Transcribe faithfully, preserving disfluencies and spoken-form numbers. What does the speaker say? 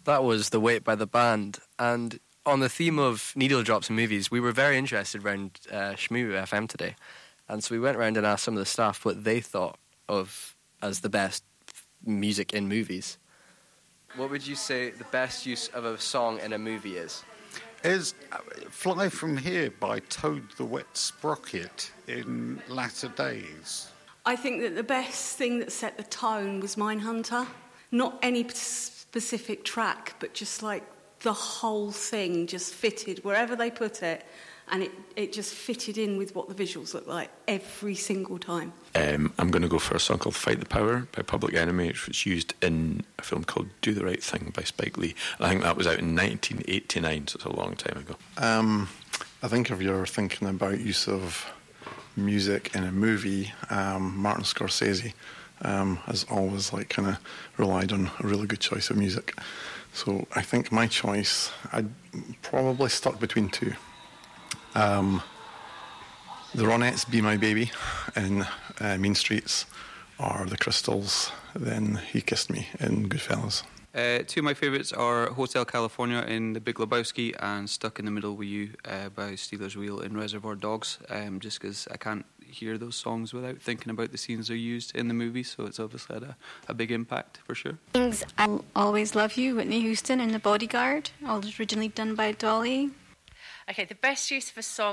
That was The Wait by the band. And on the theme of needle drops in movies, we were very interested around uh, Shmoo F M today. And so we went around and asked some of the staff what they thought of as the best music in movies. What would you say the best use of a song in a movie is? Is Fly From Here by Toad the Wet Sprocket in latter days. I think that the best thing that set the tone was Mindhunter. Not any specific track, but just like the whole thing just fitted wherever they put it, and it, it just fitted in with what the visuals looked like every single time. Um, I'm going to go for a song called Fight the Power by Public Enemy, which was used in a film called Do the Right Thing by Spike Lee. And I think that was out in nineteen eighty-nine, so it's a long time ago. Um, I think if you're thinking about use of music in a movie, um, Martin Scorsese um, has always like kind of relied on a really good choice of music. So I think my choice, I'd probably stuck between two. Um, the Ronettes' Be My Baby in uh, Mean Streets, or the Crystals' Then He Kissed Me in Goodfellas. Uh, two of my favourites are Hotel California in The Big Lebowski and Stuck in the Middle with You uh, by Steelers Wheel in Reservoir Dogs, um, just because I can't hear those songs without thinking about the scenes they're used in the movie, so it's obviously had a, a big impact for sure. Things I'll Always Love You, Whitney Houston in The Bodyguard, all originally done by Dolly. Okay, the best use of a song